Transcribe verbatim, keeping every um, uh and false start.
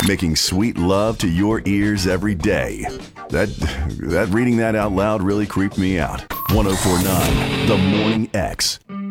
making sweet love to your ears every day. That, that reading that out loud really creeped me out. ten forty-nine, The Morning X.